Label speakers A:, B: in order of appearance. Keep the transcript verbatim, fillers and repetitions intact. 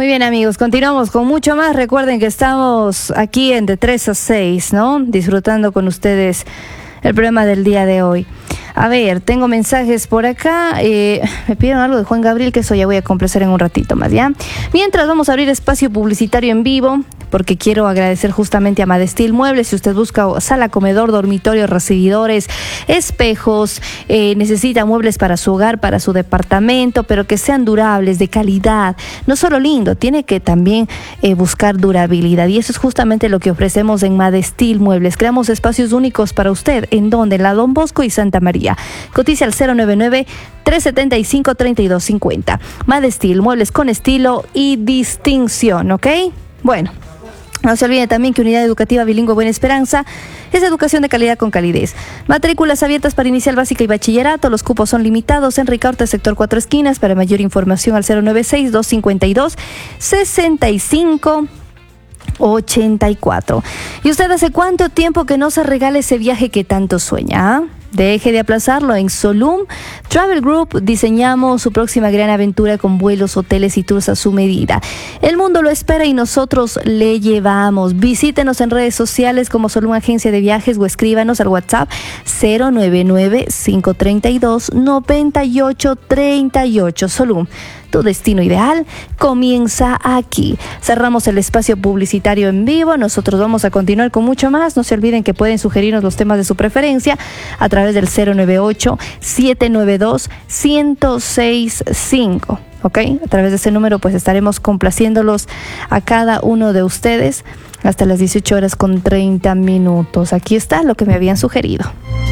A: Muy bien, amigos, continuamos con mucho más. Recuerden que estamos aquí en de tres a seis, ¿no? Disfrutando con ustedes el programa del día de hoy. A ver, tengo mensajes por acá. Eh, me pidieron algo de Juan Gabriel, que eso ya voy a complacer en un ratito más, ¿ya? Mientras vamos a abrir espacio publicitario en vivo, porque quiero agradecer justamente a Madestil Muebles. Si usted busca sala, comedor, dormitorio, recibidores, espejos, eh, necesita muebles para su hogar, para su departamento, pero que sean durables, de calidad. No solo lindo, tiene que también eh, buscar durabilidad. Y eso es justamente lo que ofrecemos en Madestil Muebles. Creamos espacios únicos para usted. ¿En dónde? En la Don Bosco y Santa María. Cotiza al cero nueve nueve, tres siete cinco, tres dos cinco cero. Madestil, muebles con estilo y distinción, ¿ok? Bueno, no se olvide también que Unidad Educativa Bilingüe Buena Esperanza es educación de calidad con calidez. Matrículas abiertas para inicial básica y bachillerato. Los cupos son limitados. En Ricaurte, sector Cuatro Esquinas. Para mayor información al cero nueve seis, dos cinco dos, seis cinco ochenta y cuatro. ¿Y usted hace cuánto tiempo que no se regala ese viaje que tanto sueña? ¿Ah? Deje de aplazarlo. En Solum Travel Group diseñamos su próxima gran aventura con vuelos, hoteles y tours a su medida. El mundo lo espera y nosotros le llevamos. Visítenos en redes sociales como Solum Agencia de Viajes o escríbanos al WhatsApp cero nueve nueve, cinco tres dos, nueve ocho tres ocho. Solum, tu destino ideal comienza aquí. Cerramos el espacio publicitario en vivo. Nosotros vamos a continuar con mucho más. No se olviden que pueden sugerirnos los temas de su preferencia a través del cero nueve ocho, siete nueve dos, uno cero seis cinco. ¿Ok? A través de ese número pues estaremos complaciéndolos a cada uno de ustedes hasta las dieciocho horas con treinta minutos. Aquí está lo que me habían sugerido.